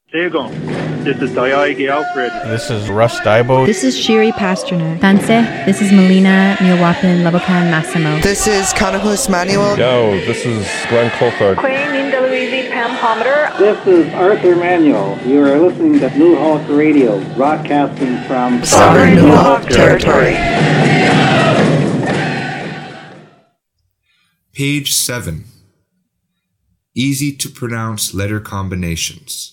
Segon. This is Dayagi Alfred. This is Russ Daibo. This is Shiri Pasternak. Tanse, this is Melina Niawapin Labakan Massimo. This is Conahus Manuel. Yo, this is Glenn Colford. Queen Linda Louise Pam Pomander. This is Arthur Manuel. You are listening to New Hawk Radio, broadcasting from Southern New Hawk Territory. Page 7. Easy to pronounce letter combinations.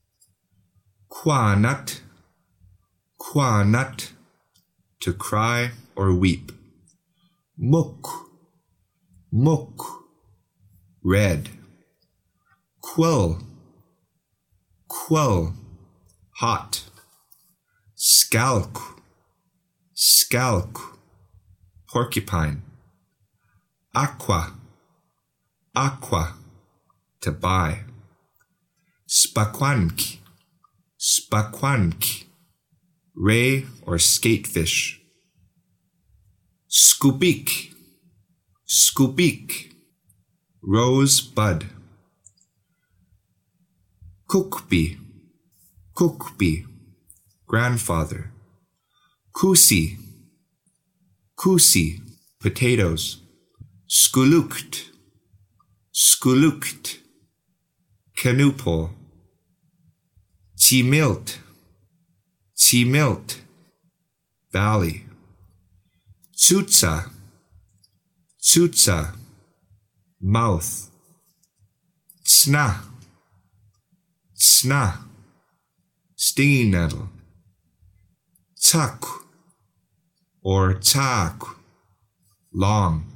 Quanat, quanat, to cry or weep. Muk, muk, red. Quell, quell, hot. Scalk, scalk, porcupine. Aqua, aqua, to buy. Spakwank, spakwank, ray or skatefish. Scoopik, scoopik, rose bud. Kukbi, kukbi, grandfather. Kusi, kusi, potatoes. Skulukt, skulukt, canoe pole. Chimilt, chimilt, valley. Tsutsa, tsutsa, mouth. Tsna, tsna, stinging nettle. Tsak or tsak, long.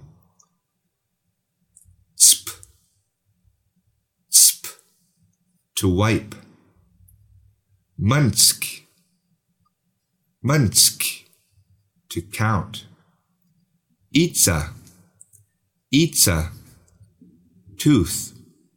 Tsp, tsp, to wipe. Munsk, munsk, to count. Itza, itza, tooth.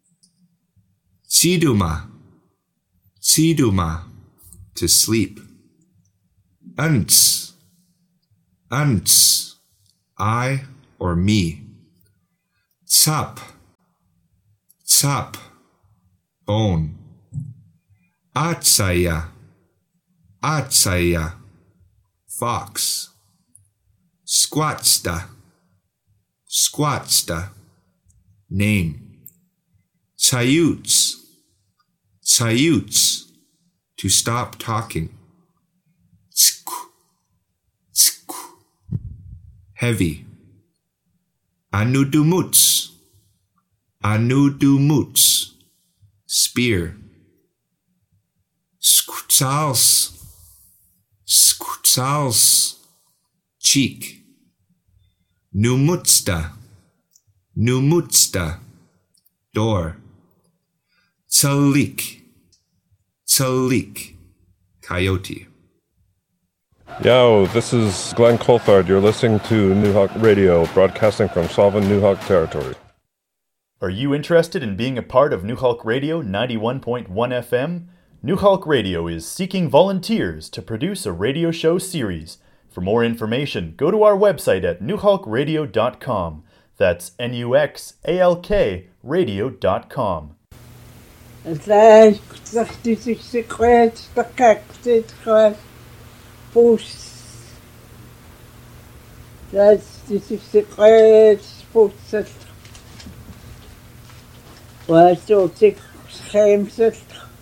Tsiduma, tsiduma, to sleep. Unts, unts, I or me. Tsap, tsap, bone. Atsaya, atsaya, fox. Squatsta, squatsta, name. Tsayuts, tsayuts, to stop talking. Tsku, tsku, heavy. Anudumuts, anudumuts, spear. Skutsals, skutsals, cheek. Numutsta, numutsta, door. Tsalik, tsalik, coyote. Yo, this is Glenn Colford. You're listening to New Hawk Radio, broadcasting from Salvin, New Hawk Territory. Are you interested in being a part of New Hawk Radio 91.1 FM? New Hawk Radio is seeking volunteers to produce a radio show series. For more information, go to our website at newhawkradio.com. That's NUXALK radio.com. That's this is the great sports. Was so sick, shames it.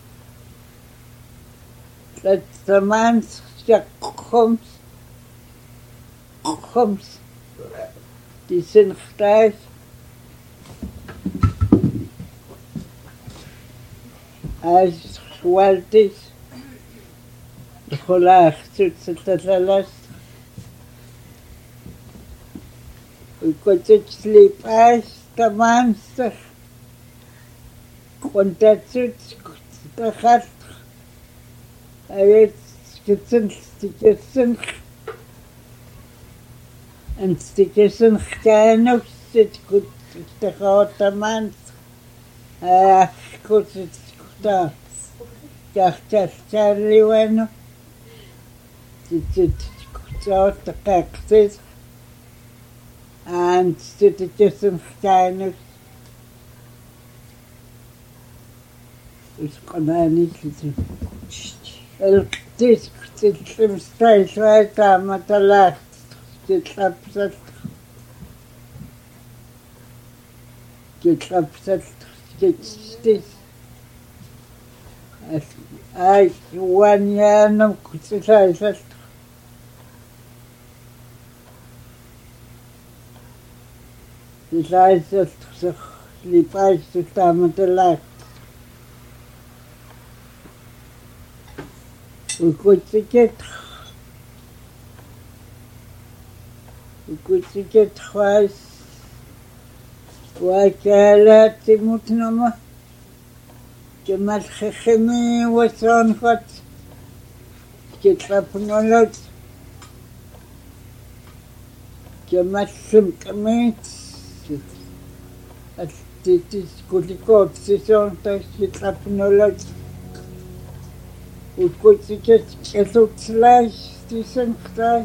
That the man's that comes, die sind gleich. Als zwart is, gelaagd zit het alles. We could sleep as the monster. Want dat zit de gat. Hij weet stikjes en stikjes en klein zit goed de grote mens. Goed het daar. Ja, dat Charlie bueno. Zit goed zo te kijken. En stikjes en klein. usqanaanilliti elqtis tillimstailluataamatallaaq kitlapsat kitstis ai juanianam kutsilaisat ilaisat lipaistutaamatallaaq ukutsikit khwas wakalaatsimutnama kemalkhimi wasanqat kitlapnolot kemallim kamit attitis kulikot sisontas kitlapnolot ukutsikit kelutslash tisanqtas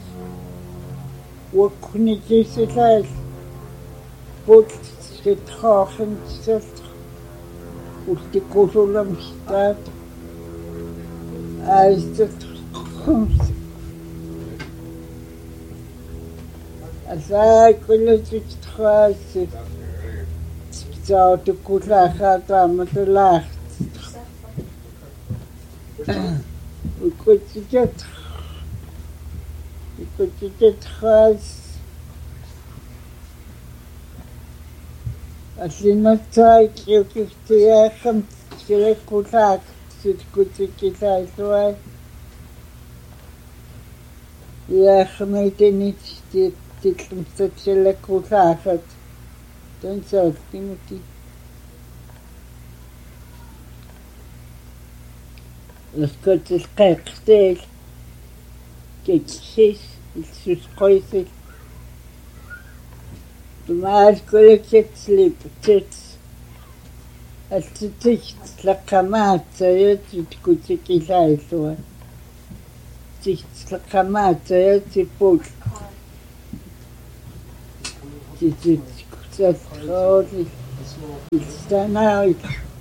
wakunikisilal put skitkhaakhensat ultikusulamstat aistat khums asai kulisit khas tsautukullakhataamatallaaq ukutsikit khas asinatsai kiukiftiaakham silekullaaq sitkutsikkilaasuai iakhmitinit titlumsatsilekullaaqat tansaattimuti laskotsilqeeqtil kitsis ilsusqoisil tumaalkolakatslip tits altitsikt tlaqamaatsaayat titkutsikkilaallua tiktslaqamaatsaayat tipul titsutkutsatqooli ilstanaawit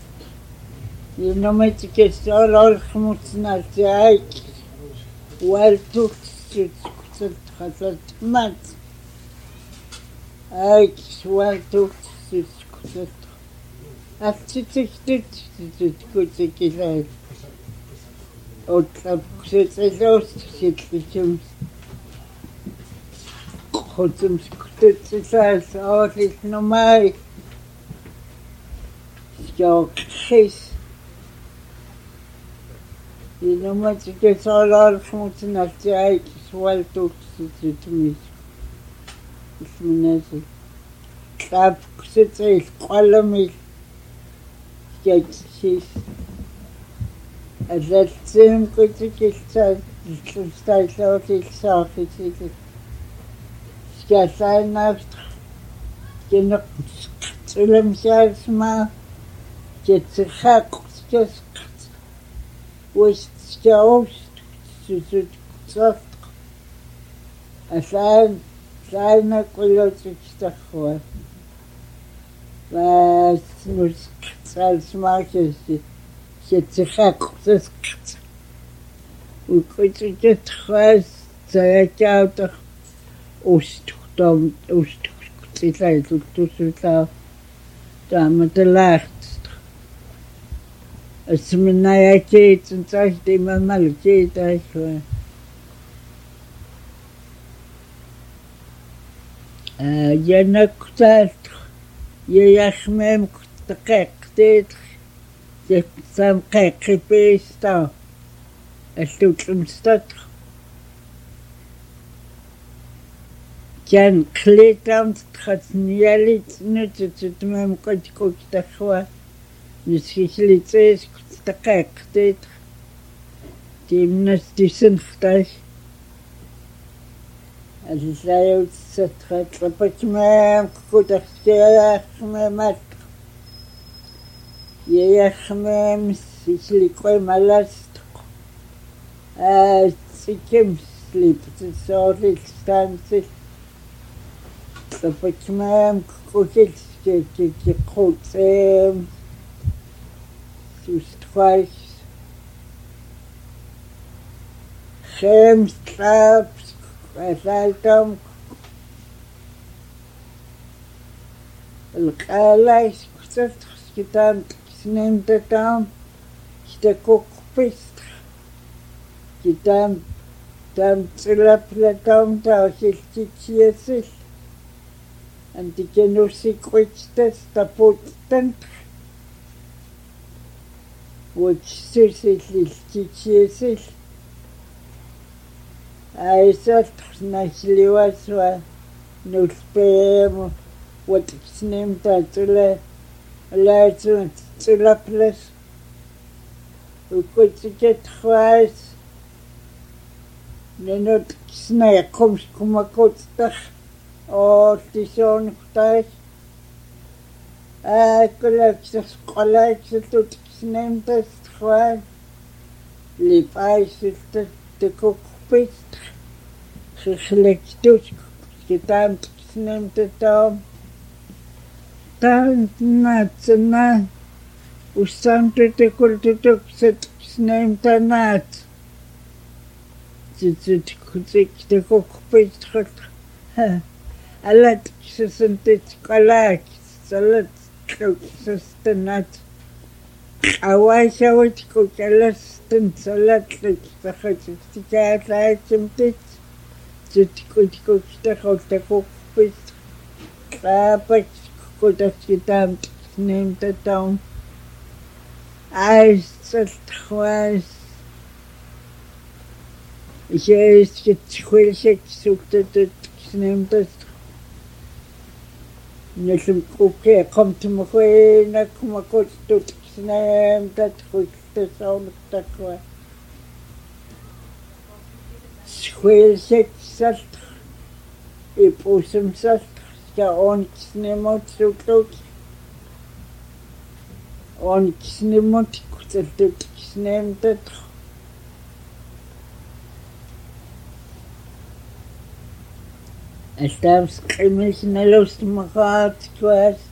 inumatikessoololqmutsnaaltiaik waltuksutkutsatqatatmat aik waltuksutkutsat altitsiktut titsutkutsikilaal otlapkusitsilluust sitlisum qotsumskututsillas oolilnumai skioqis inumatikessoololqmutsnaaltiaik waltuksutmis ismunasi tlapkusitsil qalamil skitsis аллатсим кутикилсаа тлустайлоолилсаафисик скасайнаафт кинеқ цулэмсаасма китсихаақскас уистскаост сусутсафт асаан сайна кулотикстахуа вас мускцалсмаакси китсихаақсас укутикет хас заякаутах устухтом устухтилаилуттусулаа тааматалаарт асминаякеитэн тахтимамалкеитаахва янактаалт яяхмэм тақэқтит сам қэққиписта аллутлумстат кян клитамт хатниалит нутутмэм котикоктахва нисхилицэс тақэқтит тимнас тисэнхташ аллаиутсатхатлапатмэм кутахтиаахмэмат яяхмэм сикликой маласт сикем слип сорил станци лапатмэм кутилскеккиққуцэм Ustreich. Schems, Traps, Saltom. القاليس كسرت كتام سنين تام كتكوك بيست كتام تام تلاب لتام تاوشل تيتشيسل أنت كنوسي كويتشتس تابوتن وتشسل للتيتشيسل أيسات ناشلي واسوا نوسبيم وتكسنيم تاتولا لازم تلابلس وكنت كتخواس لأنه تكسنا يقومش كما كنت تخ أو تيسون كتاش كلا كسس قلاك ستو تكسنيم تستخواس اللي بايش تكوك بيست خلك توش كتام تكسنيم تتام تنات وستانت تقول تكسد سنين تنات تكوك بيت خط ألا تكسسن تتقلاك سلت تكسس تنات أواشا وتكوك ألا ستنسلت تكسخت تكات لا تمتت تكوك تكوك تكوك بيت كابت كودت كتام سنين تتام عايز تخواس جايز كتخويل شك سوكتت سنين تت نسم كوكي قمت مخوينك ما كنت تسنين تتخوك تساوم تخواس سخويل شك سلت يبوسم سلت onyx nemot sukluk onyx nemot kuteltuk snemtet Estamos crimes na luz de uma rádio, tu és